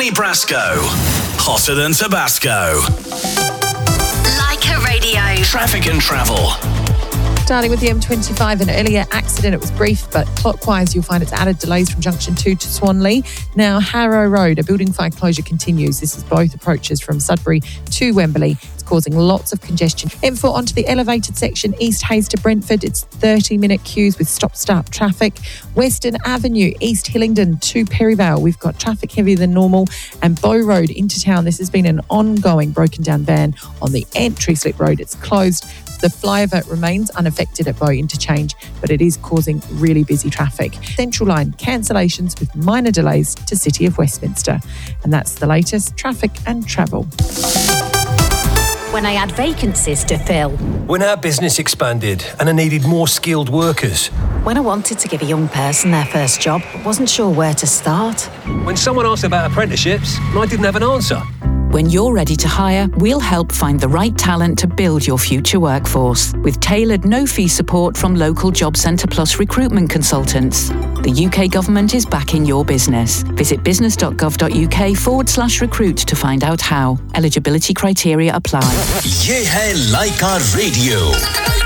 Johnny Brasco. Hotter than Tabasco. Like a Radio. Traffic and travel. Starting with the M25, an earlier accident. It was brief, but clockwise you'll find it's added delays from Junction 2 to Swanley. Now, Harrow Road, a building fire closure continues. This is both approaches from Sudbury to Wembley. It's causing lots of congestion. M4 onto the elevated section, East Hayes to Brentford. It's 30-minute queues with stop-start traffic. Western Avenue, East Hillingdon to Perivale. We've got traffic heavier than normal. And Bow Road into town. This has been an ongoing broken-down van on the entry slip road. It's closed. The flyover remains unaffected at Bow Interchange, but it is causing really busy traffic. Central Line cancellations with minor delays to City of Westminster. And that's the latest traffic and travel. When I had vacancies to fill. When our business expanded and I needed more skilled workers. When I wanted to give a young person their first job, but wasn't sure where to start. When someone asked about apprenticeships and I didn't have an answer. When you're ready to hire, we'll help find the right talent to build your future workforce with tailored no-fee support from local Job Centre Plus recruitment consultants. The UK government is backing your business. Visit business.gov.uk/recruit to find out how. Eligibility criteria apply. ये है Like a Radio.